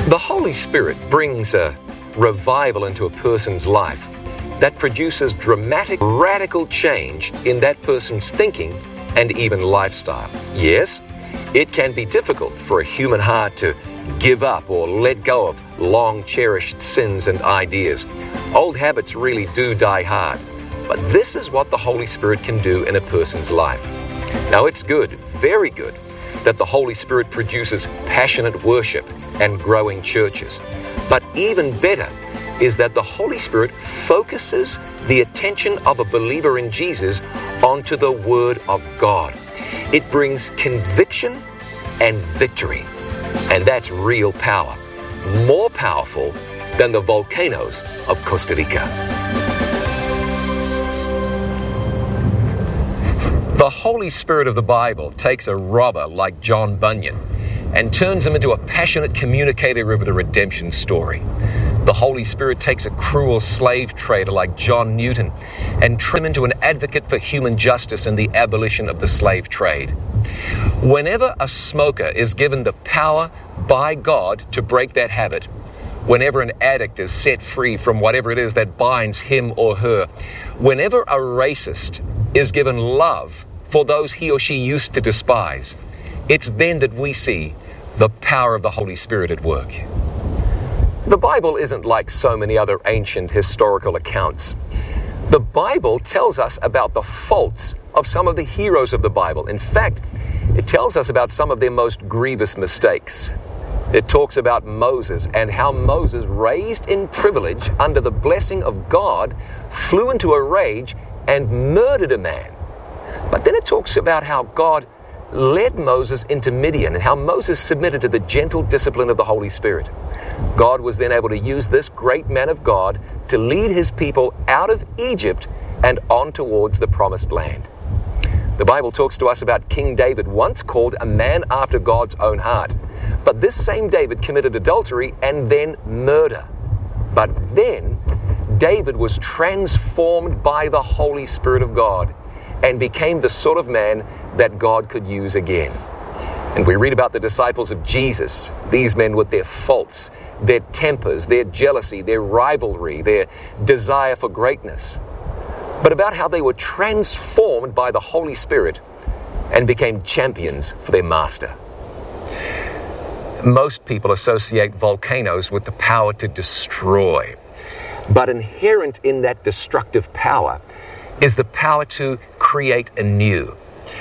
The Holy Spirit brings a revival into a person's life that produces dramatic, radical change in that person's thinking and even lifestyle. Yes, it can be difficult for a human heart to give up or let go of long-cherished sins and ideas. Old habits really do die hard. But this is what the Holy Spirit can do in a person's life. Now, it's good, very good, that the Holy Spirit produces passionate worship and growing churches. But even better is that the Holy Spirit focuses the attention of a believer in Jesus onto the Word of God. It brings conviction and victory. And that's real power. More powerful than the volcanoes of Costa Rica. The Holy Spirit of the Bible takes a robber like John Bunyan and turns him into a passionate communicator of the redemption story. The Holy Spirit takes a cruel slave trader like John Newton and turns him into an advocate for human justice and the abolition of the slave trade. Whenever a smoker is given the power by God to break that habit, whenever an addict is set free from whatever it is that binds him or her, whenever a racist is given love for those he or she used to despise, it's then that we see the power of the Holy Spirit at work. The Bible isn't like so many other ancient historical accounts. The Bible tells us about the faults of some of the heroes of the Bible. In fact, it tells us about some of their most grievous mistakes. It talks about Moses and how Moses, raised in privilege under the blessing of God, flew into a rage and murdered a man. But then it talks about how God led Moses into Midian and how Moses submitted to the gentle discipline of the Holy Spirit. God was then able to use this great man of God to lead his people out of Egypt and on towards the promised land. The Bible talks to us about King David, once called a man after God's own heart. But this same David committed adultery and then murder. But then David was transformed by the Holy Spirit of God and became the sort of man that God could use again. And we read about the disciples of Jesus, these men with their faults, their tempers, their jealousy, their rivalry, their desire for greatness, but about how they were transformed by the Holy Spirit and became champions for their master. Most people associate volcanoes with the power to destroy. But inherent in that destructive power is the power to create anew.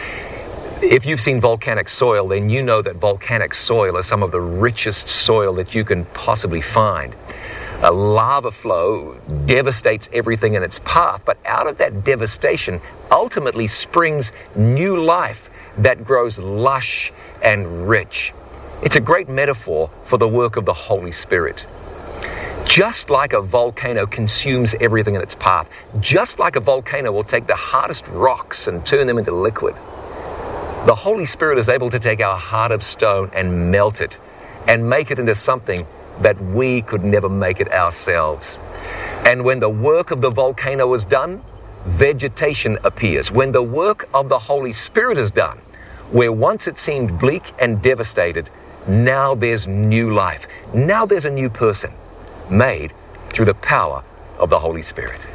If you've seen volcanic soil, then you know that volcanic soil is some of the richest soil that you can possibly find. A lava flow devastates everything in its path, but out of that devastation ultimately springs new life that grows lush and rich. It's a great metaphor for the work of the Holy Spirit. Just like a volcano consumes everything in its path, just like a volcano will take the hardest rocks and turn them into liquid, the Holy Spirit is able to take our heart of stone and melt it and make it into something that we could never make it ourselves. And when the work of the volcano is done, vegetation appears. When the work of the Holy Spirit is done, where once it seemed bleak and devastated, now there's new life. Now there's a new person made through the power of the Holy Spirit.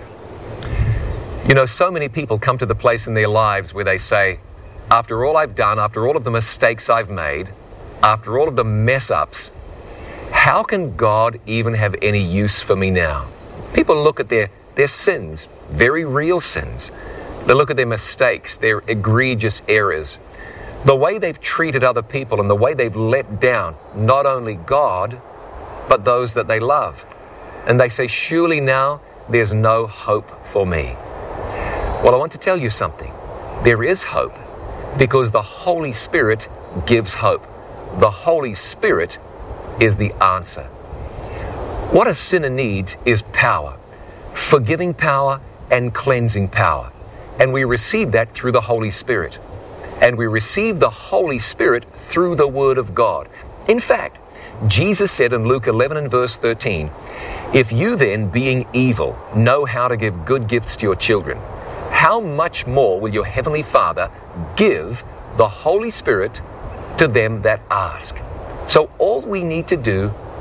You know, so many people come to the place in their lives where they say, after all I've done, after all of the mistakes I've made, after all of the mess-ups, how can God even have any use for me now? People look at their sins, very real sins. They look at their mistakes, their egregious errors, the way they've treated other people and the way they've let down not only God, but those that they love. And they say, surely now there's no hope for me. Well, I want to tell you something. There is hope because the Holy Spirit gives hope. The Holy Spirit is the answer. What a sinner needs is power, forgiving power and cleansing power. And we receive that through the Holy Spirit. And we receive the Holy Spirit through the Word of God. In fact, Jesus said in Luke 11 and verse 13, if you then, being evil, know how to give good gifts to your children, how much more will your Heavenly Father give the Holy Spirit to them that ask? So all we need to do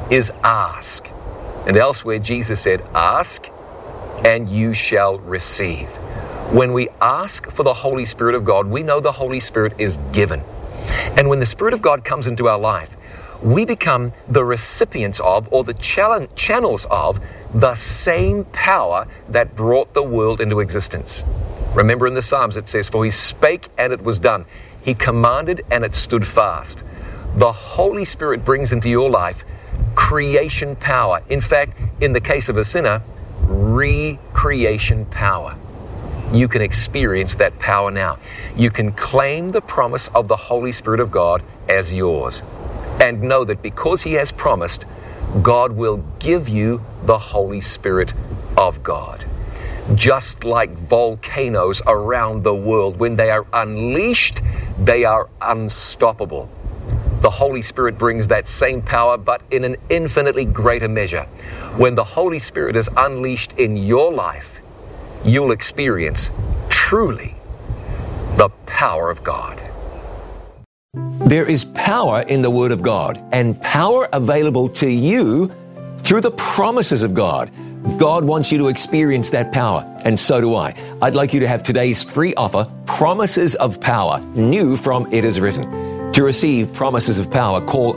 is ask. And elsewhere, Jesus said, ask and you shall receive. When we ask for the Holy Spirit of God, we know the Holy Spirit is given. And when the Spirit of God comes into our life, we become the recipients of, or the channels of, the same power that brought the world into existence. Remember in the Psalms it says, for he spake and it was done. He commanded and it stood fast. The Holy Spirit brings into your life creation power. In fact, in the case of a sinner, recreation power. You can experience that power now. You can claim the promise of the Holy Spirit of God as yours. And know that because he has promised, God will give you the Holy Spirit of God. Just like volcanoes around the world, when they are unleashed, they are unstoppable. The Holy Spirit brings that same power, but in an infinitely greater measure. When the Holy Spirit is unleashed in your life, you'll experience truly the power of God. There is power in the Word of God, and power available to you through the promises of God. God wants you to experience that power, and so do I. I'd like you to have today's free offer, Promises of Power, new from It Is Written. To receive Promises of Power, call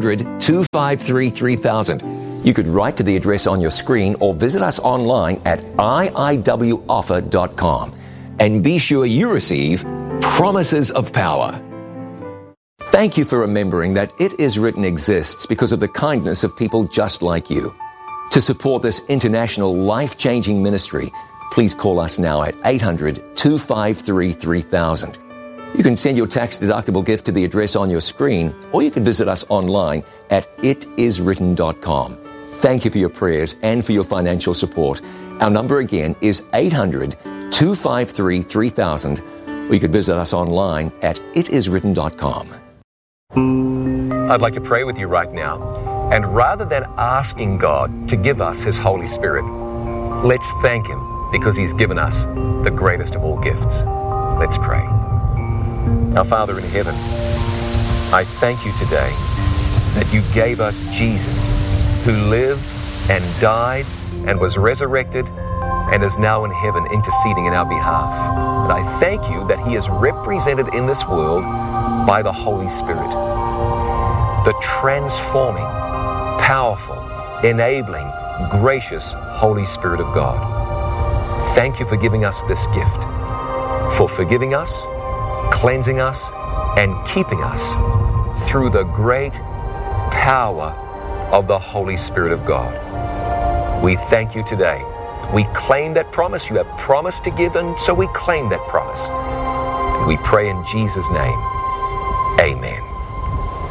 800-253-3000. You could write to the address on your screen or visit us online at iiwoffer.com. And be sure you receive Promises of Power. Thank you for remembering that It Is Written exists because of the kindness of people just like you. To support this international life-changing ministry, please call us now at 800-253-3000. You can send your tax-deductible gift to the address on your screen, or you can visit us online at itiswritten.com. Thank you for your prayers and for your financial support. Our number again is 800-253-3000, or you can visit us online at itiswritten.com. I'd like to pray with you right now. And rather than asking God to give us His Holy Spirit, let's thank Him because He's given us the greatest of all gifts. Let's pray. Our Father in heaven, I thank you today that you gave us Jesus, who lived and died and was resurrected and is now in heaven interceding in our behalf. And I thank you that He is represented in this world by the Holy Spirit, the transforming, powerful, enabling, gracious Holy Spirit of God. Thank you for giving us this gift, for forgiving us, cleansing us, and keeping us through the great power of the Holy Spirit of God. We thank you today. We claim that promise. You have promised to give, and so we claim that promise. And we pray in Jesus' name. Amen.